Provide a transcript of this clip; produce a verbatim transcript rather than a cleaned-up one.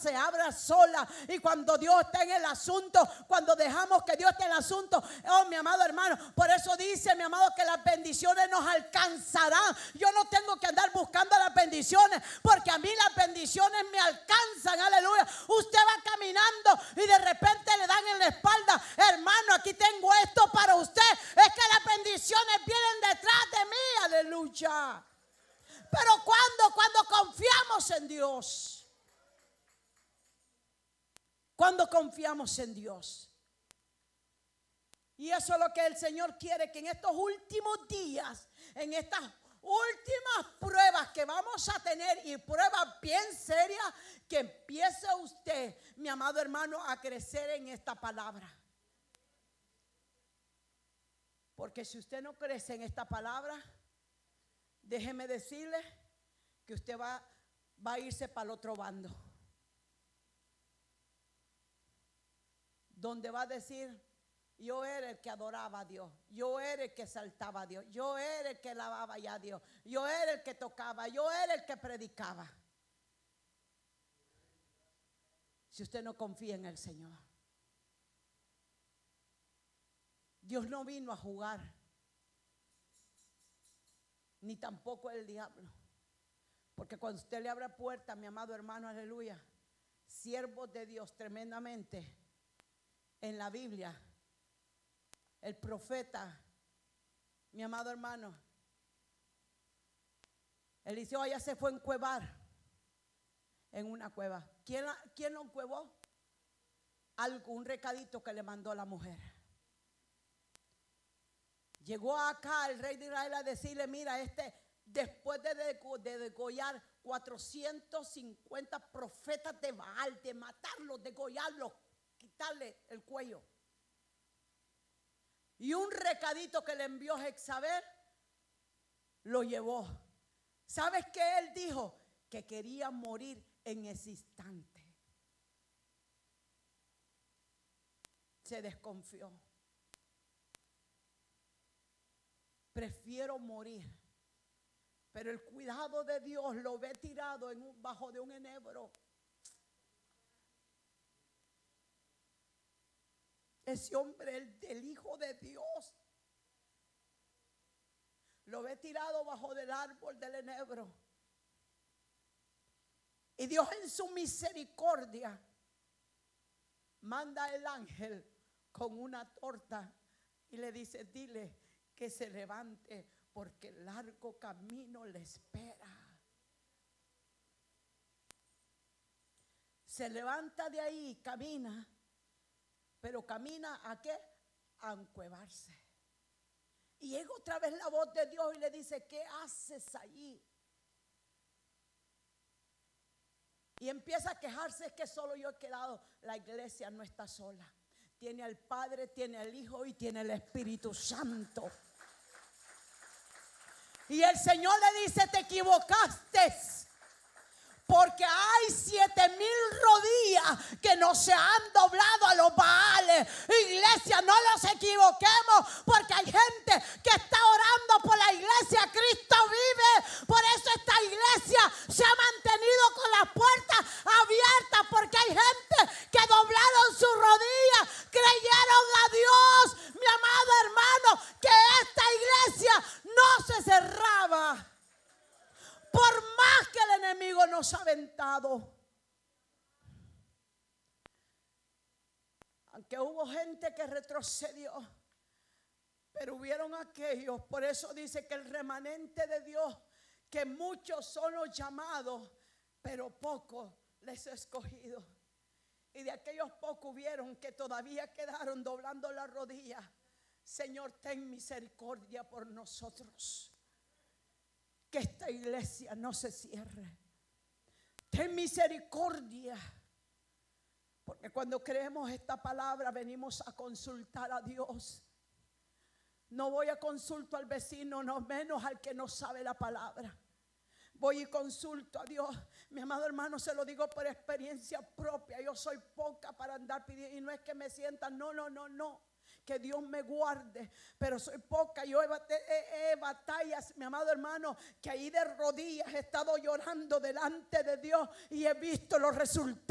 se abra sola. Y cuando Dios está en el asunto, cuando dejamos que Dios esté en el asunto, oh mi amado hermano, por eso dice mi amado que las bendiciones nos alcanzarán. Yo no tengo que andar buscando las bendiciones, porque a mí las bendiciones me alcanzan, aleluya. Usted va caminando y de repente le dan en la espalda, hermano, aquí tengo esto para usted. Es que las bendiciones vienen detrás de mí, aleluya. Pero cuando, cuando confiamos en Dios, cuando confiamos en Dios. Y eso es lo que el Señor quiere, que en estos últimos días, en estas últimas pruebas que vamos a tener, y pruebas bien serias, que empiece usted, mi amado hermano, a crecer en esta palabra. Porque si usted no crece en esta palabra, déjeme decirle que usted va, va a irse para el otro bando. Donde va a decir, yo era el que adoraba a Dios, yo era el que saltaba a Dios, yo era el que alababa ya a Dios, yo era el que tocaba, yo era el que predicaba. Si usted no confía en el Señor. Dios no vino a jugar, ni tampoco el diablo. Porque cuando usted le abre puerta, mi amado hermano, aleluya, siervos de Dios tremendamente en la Biblia, el profeta, mi amado hermano, Eliseo allá se fue a encuevar en una cueva. ¿Quién, quién lo encuevó? Algún recadito que le mandó la mujer. Llegó acá el rey de Israel a decirle, mira, este, después de, dego, de degollar cuatrocientos cincuenta profetas de Baal, de matarlos, degollarlos, quitarle el cuello. Y un recadito que le envió Jezabel, lo llevó. ¿Sabes qué él dijo? Que quería morir en ese instante. Se desconfió. Prefiero morir. Pero el cuidado de Dios lo ve tirado en un, bajo de un enebro. Ese hombre, el, el Hijo de Dios, lo ve tirado bajo del árbol del enebro. Y Dios en su misericordia manda el ángel con una torta y le dice, dile que se levante porque el largo camino le espera. Se levanta de ahí y camina, pero camina ¿a qué? A encuevarse. Y llega otra vez la voz de Dios y le dice, ¿qué haces allí? Y empieza a quejarse, es que solo yo he quedado. La iglesia no está sola. Tiene al Padre, tiene al Hijo y tiene el Espíritu Santo. Y el Señor le dice, te equivocaste. Porque hay siete mil rodillas que no se han doblado a los Baales. Iglesia, no nos equivoquemos, porque hay gente que está orando por la iglesia. Cristo vive. Por eso esta iglesia se ha mantenido con las puertas abiertas, porque hay gente que doblaron sus rodillas, creyeron a Dios. Mi amado hermano, que esta iglesia no se cerraba. Por más que el enemigo nos ha aventado. Aunque hubo gente que retrocedió, pero hubieron aquellos. Por eso dice que el remanente de Dios, que muchos son los llamados, pero pocos les he escogido. Y de aquellos pocos hubieron que todavía quedaron doblando las rodillas. Señor, ten misericordia por nosotros. Que esta iglesia no se cierre. Ten misericordia. Porque cuando creemos esta palabra venimos a consultar a Dios. No voy a consultar al vecino, no menos al que no sabe la palabra. Voy y consulto a Dios. Mi amado hermano, se lo digo por experiencia propia. Yo soy poca para andar pidiendo. Y no es que me sientan, no, no, no, no. Que Dios me guarde, pero soy poca. Yo he, he, he batallas, mi amado hermano, que ahí de rodillas he estado llorando delante de Dios y he visto los resultados.